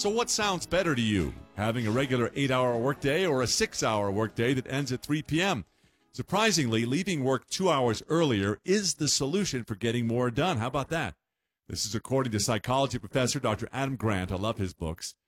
So what sounds better to you? Having a regular 8-hour workday or a 6-hour workday that ends at 3 p.m.? Surprisingly, leaving work 2 hours earlier is the solution for getting more done. How about that? This is according to psychology professor Dr. Adam Grant. I love his books.